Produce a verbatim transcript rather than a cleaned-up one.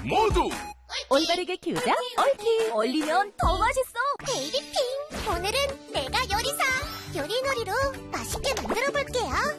모두 올바르게 키우자 얽히. 얼리면 더 맛있어. 베이비핑, 오늘은 내가 요리사 요리놀이로 맛있게 만들어 볼게요.